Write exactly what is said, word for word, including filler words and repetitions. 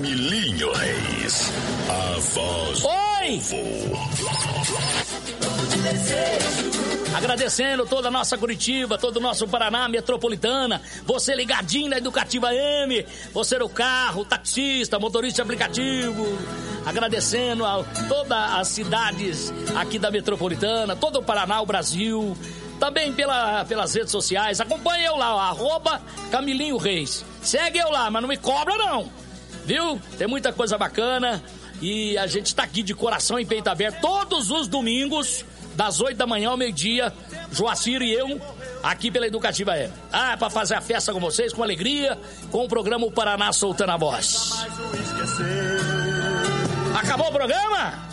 Camilinho Reis, a voz Oi! do povo. Agradecendo toda a nossa Curitiba, todo o nosso Paraná metropolitana, você ligadinho na Educativa M, você no carro, taxista, motorista aplicativo, agradecendo a todas as cidades aqui da metropolitana, todo o Paraná, o Brasil, também pela, pelas redes sociais. Acompanhe eu lá, ó, arroba Camilinho Reis. Segue eu lá, mas não me cobra não, viu? Tem muita coisa bacana e a gente tá aqui de coração e peito aberto todos os domingos, das oito da manhã ao meio-dia, Joacir e eu, aqui pela Educativa M. Ah, pra fazer a festa com vocês, com alegria, com o programa O Paraná Soltando a Voz. Acabou o programa?